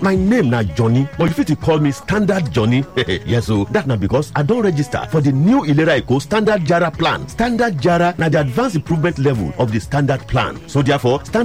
My name na Johnny, but you fit call me Standard Johnny. Yes o, that na because I don register for the new Ilera Eko Standard Jara plan. Standard Jara na the advanced improvement level of the standard plan. So therefore,